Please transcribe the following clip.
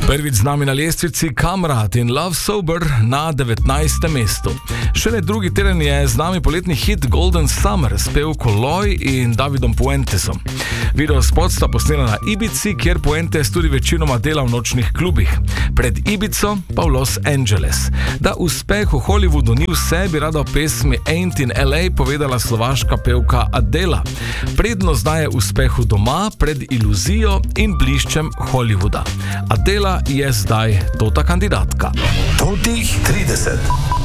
Prvič z nami na lestvici Kamrat in Love Sober na 19. mestu. Šele drugi teden je z nami poletni hit Golden Summer s pevko Loj in Davidom Puentesom. Video spot sta posnela na Ibici, kjer Puentes tudi večinoma dela v nočnih klubih. Pred Ibico pa v Los Angeles. Da uspeh v Hollywoodu ni vse, bi rada o pesmi Ain't in LA povedala slovaška pevka Adela. Prednost daje uspehu doma pred iluzijo in bliščem Hollywooda. Adela je zdaj tota kandidatka. Totih 30.